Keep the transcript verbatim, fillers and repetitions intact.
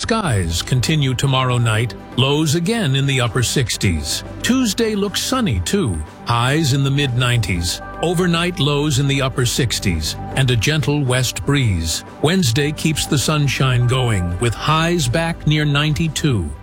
skies continue tomorrow night, lows again in the upper sixties. Tuesday looks sunny too, highs in the mid nineties. Overnight lows in the upper sixties, and a gentle west breeze. Wednesday keeps the sunshine going, with highs back near ninety-two.